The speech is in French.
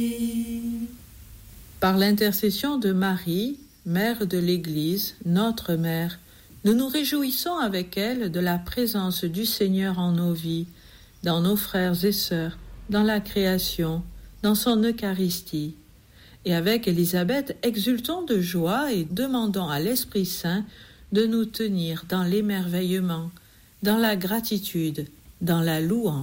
Par l'intercession de Marie, Mère de l'Église, notre Mère, nous nous réjouissons avec elle de la présence du Seigneur en nos vies, dans nos frères et sœurs, dans la création, dans son Eucharistie. Et avec Élisabeth, exultons de joie et demandons à l'Esprit Saint de nous tenir dans l'émerveillement, dans la gratitude, dans la louange.